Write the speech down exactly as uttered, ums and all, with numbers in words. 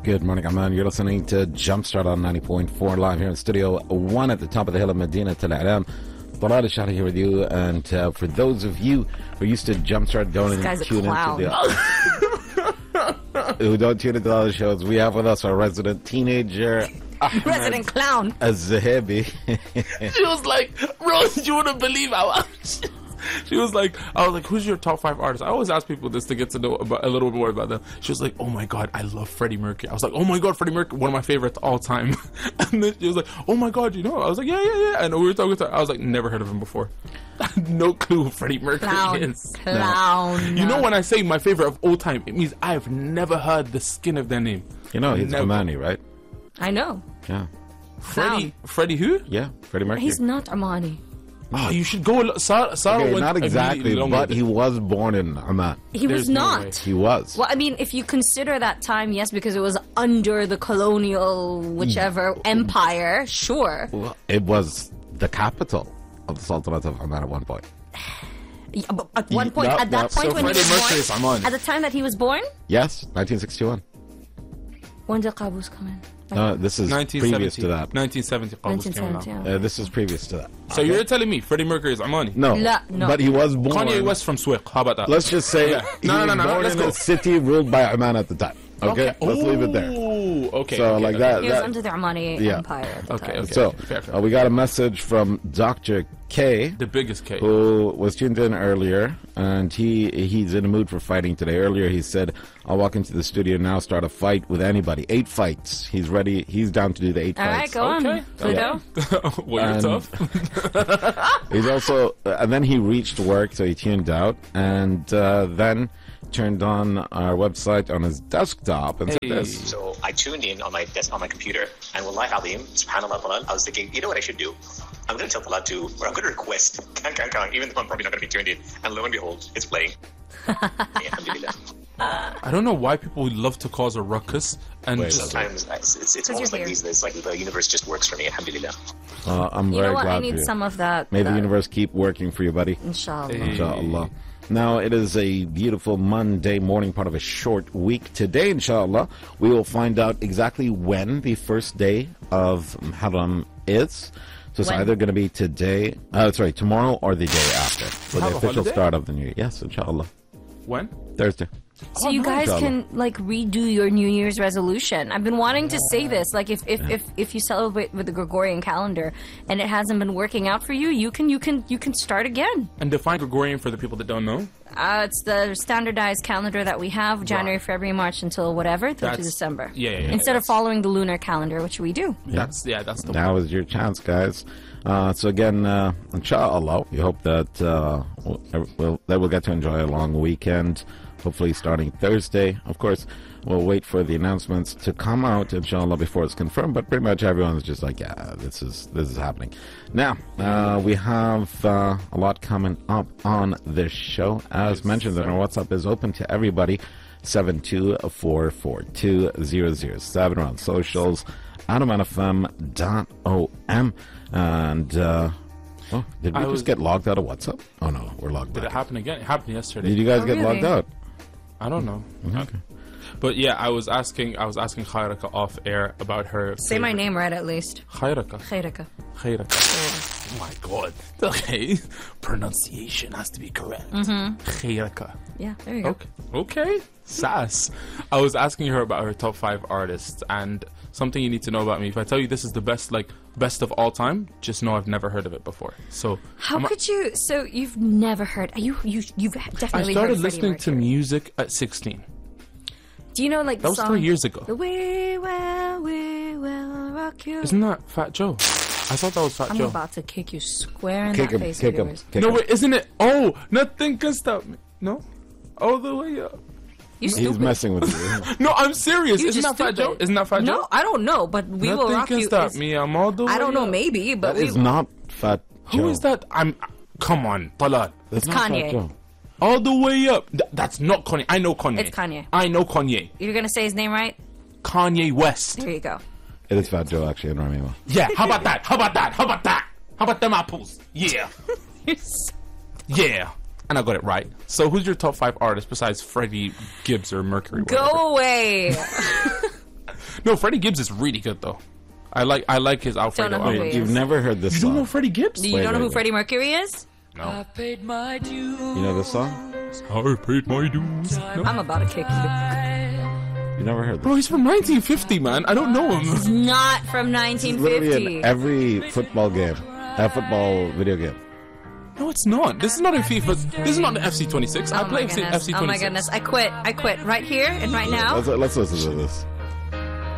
Good morning, Amman. You're listening to Jumpstart on ninety point four live here in Studio one at the top of the hill of Medina Tel Alam. Talal Shahri here with you. And uh, for those of you who used to Jumpstart, don't this tune into the who don't tune into all the shows, we have with us our resident teenager, Ahmed resident clown, Az-Zahabi. She was like, Rose, you wouldn't believe how much. She was like, I was like, who's your top five artists? I always ask people this to get to know about, a little bit more about them. She was like, oh my God, I love Freddie Mercury. I was like, oh my God, Freddie Mercury, one of my favorites all time. And then she was like, oh my God, you know? I was like, yeah, yeah, yeah. And we were talking to her. I was like, never heard of him before. I had no clue who Freddie Mercury clown, is. Clown. You know when I say my favorite of all time, it means I've never heard the skin of their name. You know, he's Never. Omani, right? I know. Yeah. Freddie, Freddie who? Yeah, Freddie Mercury. He's not Armani. Oh, you should go. Sarah, Sarah Okay, went not exactly, but he was born in Amman. He There's was no not. way. He was. Well, I mean, if you consider that time, yes, because it was under the colonial whichever empire, sure. Well, it was the capital of the Sultanate of Amman at one point. Yeah, but at one point, No, at that no. point So when he Freddie was Mercury is born, Armani. at the time that he was born, Yes, nineteen sixty-one. when did Qaboos come in? Uh, this is previous to that. nineteen seventy. nineteen seventy. Uh, this is previous to that. So you're telling me Freddie Mercury is Armani? No, La- no. but he was born. Kanye West from Swick. How about that? Let's just say Yeah. he No, no, was no, no, born let's in go. a city ruled by Amman at the time. Okay, let's leave it there. Ooh, okay. So okay, like okay. that. He was that under the Armani Yeah. empire. At the Okay, time. okay. so fair, fair. uh, we got a message from Doctor K, The biggest K. who was tuned in earlier, and he he's in a mood for fighting today. Earlier he said, I'll walk into the studio now, start a fight with anybody. Eight fights. He's ready. He's down to do the eight All right, fights. go on, Okay. Pluto. Well, you're And- tough. He's also, uh, and then he reached work, so he tuned out, and uh, then turned on our website on his desktop and Hey. said this. So I tuned in on my desk on my computer, and wallahi alim, subhanallah, Talal, I was thinking, you know what I should do? I'm going to tell Talal to, or I'm going to request, can, can, can, even though I'm probably not going to be tuned in, and lo and behold, it's playing. Alhamdulillah. I don't know why people would love to cause a ruckus and Wait, just. Sometimes it's, it's, it's you're almost like here. these, it's like the universe just works for me, alhamdulillah. Uh, I'm You very know what? glad I need for you. some of that. May the that- universe keep working for you, buddy. Inshallah. Hey. Inshallah. Now, it is a beautiful Monday morning, part of a short week. Today, inshallah, we will find out exactly when the first day of Muharram is. So it's When? either going to be today, uh, sorry, tomorrow or the day after for Have the a official holiday? start of the new year. Yes, inshallah. When? Thursday. So Oh, you no. guys Inshallah. can like redo your New Year's resolution. I've been wanting to say this. Like if if, if, if you celebrate with the Gregorian calendar and it hasn't been working out for you, you can you can you can start again. And define Gregorian for the people that don't know. Uh, it's the standardized calendar that we have: January, Right. February, March until whatever through to That's- December. yeah, yeah, yeah, Instead of that's- following the lunar calendar, which we do. That's yeah. That's the Now is your chance, guys. Uh, so again, uh, inshallah, we hope that uh, we'll, we'll, that we'll get to enjoy a long weekend, hopefully starting Thursday. Of course, we'll wait for the announcements to come out, inshallah, before it's confirmed, but pretty much everyone's just like, yeah, this is this is happening. Now, uh, we have uh, a lot coming up on this show. As mentioned, our WhatsApp is open to everybody, seven two four four two zero zero seven, on socials, adaman f m dot o m. And, uh, oh, did we I just was- get logged out of WhatsApp? Oh, no, we're logged Did it back. happen again? It happened yesterday. Did you guys Oh, get really? logged out? I don't know. Okay. But yeah, I was asking. I was asking Khairaka off air about her. Say my favorite- name right at least. Khairaka. Khairaka. Khairaka. Oh my God. Okay. Pronunciation has to be correct. Mm-hmm. Khairaka. Yeah, there you go. Okay. Okay. Sass. I was asking her about her top five artists and something you need to know about me. If I tell you this is the best, like best of all time, just know I've never heard of it before. So How I'm a- could you? So you've never heard? You you you've I definitely started heard Freddie listening to Mercury. music at sixteen. Do you know like That the was song? three years ago. The We Will We Will Rock You. Isn't that Fat Joe? I thought that was Fat I'm Joe. about to kick you square in Kick that him, face kick of him, yours. kick No, him. wait, isn't it? Oh, nothing can stop me. No? All the way up. You He's stupid. messing with you. No, I'm serious. You Isn't just that Fat stupid. Joe? Isn't that Fat Joe? No, I don't know, but we Nothing will rock can you. stop is- me. I'm all the way I don't know, up. maybe, but That we. is not Fat Joe. Who is that? I'm. Come on, Talal. That's It's not Fat Kanye. Joe. All the way up. Th- that's not Kanye. I know Kanye. It's Kanye. I know Kanye. You're gonna say his name right? Kanye West. There you go. It is Fat Joe, actually, in Ramima. Yeah. How about that? How about that? How about that? How about them apples? Yeah. Yeah. And I got it right. So who's your top five artists besides Freddie Gibbs or Mercury? whatever? Go away. No, Freddie Gibbs is really good though. I like I like his Alfredo Don't know who album. he is. You've never heard this You song. don't know Freddie Gibbs? You Wait, don't know wait, who wait. Freddie Mercury is? No. I paid my dues. You know this song? I paid my dues. No. I'm about to kick you. You never heard this? Bro, he's from nineteen fifty, man. I don't know him. Not from nineteen Literally fifty. in every football game, a football video game. No, it's not. This is not a FIFA. This is not an F C twenty-six. I Oh play my F C goodness. F C Oh my twenty-six. goodness. I quit. I quit right here and right now. Let's, let's listen to this.